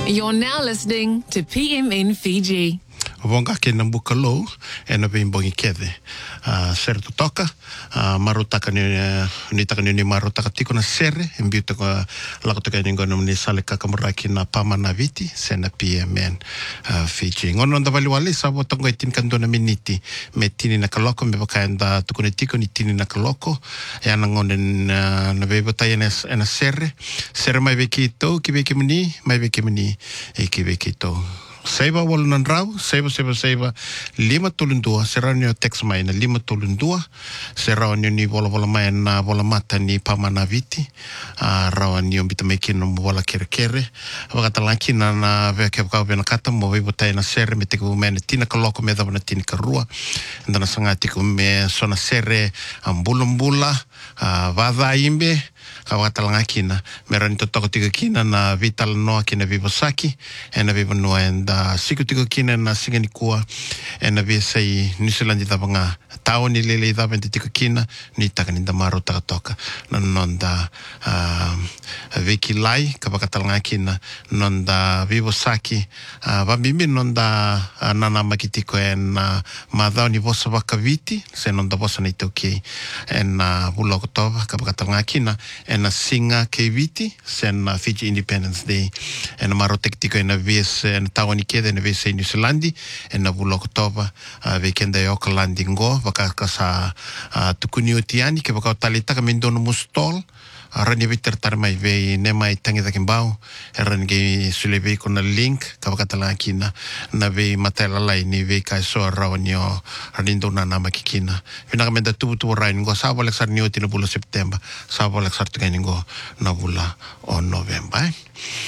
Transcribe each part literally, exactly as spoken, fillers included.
You're now listening to P M N Fiji. Wonga ke nambuka low e na bimbongi kede. Uh, sere to toka, uh, marutaka ni, uh, ni taka ni marutaka tiko na sere, imbiu taka lako taka ni ngono ni sale kakamuraki na pama na viti, sena P M N uh, Fiji. Ngono nda wali wali, sabo tongo itin kandona miniti, me tini na kaloko, me wakaenda tukune tiko ni tini na kaloko, e ana ngone uh, na bebota ena, ena sere, sere mai veki ito, ki veki mani, mai veki mani, e ki veki ito. Seiva walunan rau, seiva, seiva, seiva, lima tulundua, serau ni o text mai na lima tulundua, serau ni ni wala wala mai na wala mata ni pamana viti, uh, rau ni o bita meki no wala kere kere, wakatalaki na na veke wakau vena kata, mo vivo tai na sere, me teko me na tina ka loko me dhawa na tina ka rua, ndana sanga teko me sona sere, ambulambula, uh, vadha imbe, kawatalanga kina mera ni totoko tika kina na vital noa kina vivo saki e na vivo noa enda siku tika kina na singani kua e na via sei New Zealand i dhava ngā tau ni lele i dhava enda tika kina ni taka ni damaro taka toka na nonda uh, veki lai ka wakatalanga kina nonda vivo saki uh, vamimi nonda uh, nana makitiko e na madhao ni vosa waka viti se nonda vosa na itau kei e na vuloko tova ka wakatalanga kina e na singa kei viti, sen uh, Fiji Independence Day, e na maro tektiko e na vies, e na tawani keda, e na vies e New Zealandi, e na vuloko tova, uh, vekenda e Auckland ingo, waka kasa uh, tukuni o tiani, ke waka o talitaka mindono mustol, uh, rani vitar tarmai vei nema i tangi takimbau, e rani kei sule vei kona link, ka waka talanga kina, na vei matela lai ni vei kai soa rawa ni o ranindo na nama kikina. Vinaka menda tubu tubu rai ningo, sa wale ksar nioti na bula September, sa wale ksar tukai ningo na bula o November. Eh?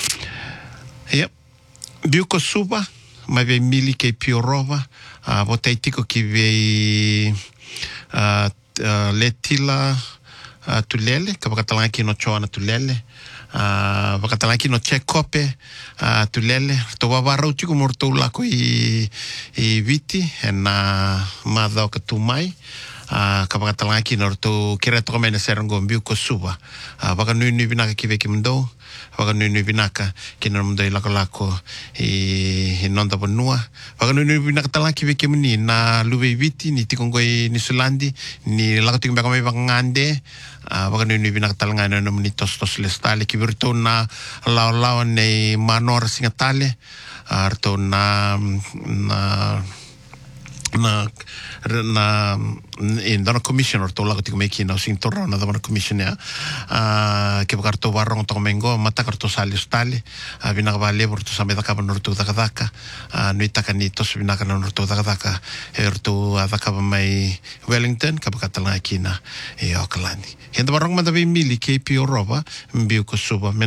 Yep. Biuko suba, mai vei mili kei piorova, uh, votei tiko ki vei uh, uh, letila uh, tulele, ka wakatalanga ki no choana tulele, Uh, wakatalaki no check kope uh, tulele to wawarau tiko morto lako i, i viti e na madhao ka tumai uh, ka wakatalaki no to kira toko mena serango mbiu ko suba uh, waka nui nui vinaka ki veki mndo waka nui nui vinaka ki na mndo i lako lako i, i nonda wanua waka nui nui vinaka talaki veki mni na luwe i viti ni tiko ngoi ni Sulandi ni lako tiko mbaka mai waka ngande Uh, waka nui nui vinaka talanga ina namuni tos tos le stale ki virto na lao lao nei manora singatale uh, rito na na na na in dana commissioner to lago tiko meki na sing torra na dana commissioner uh, ke bakarto warong to mengo mata karto sali stale uh, vinaka vale vorto sameda ka norto daka daka uh, nui taka ni tos vinaka na norto daka daka erto daka mai Wellington ka bakatalanga kina e Auckland henda warong manda vi mili ke piorova mbiu ko suba